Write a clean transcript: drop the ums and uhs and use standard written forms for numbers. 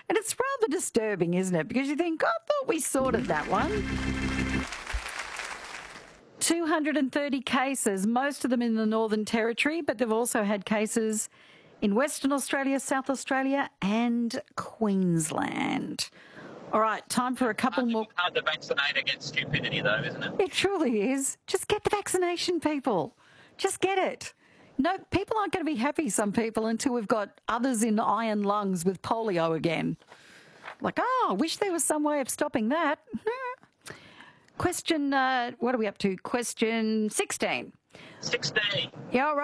And it's rather disturbing, isn't it? Because you think, I thought we sorted that one. 230 cases, most of them in the Northern Territory, but they've also had cases in Western Australia, South Australia and Queensland. All right, time for a couple more. It's hard to vaccinate against stupidity, though, isn't it? It truly is. Just get the vaccination, people. Just get it. No, people aren't going to be happy, some people, until we've got others in iron lungs with polio again. Like, I wish there was some way of stopping that. Question, what are we up to? Question 16. 16. Yeah, all right.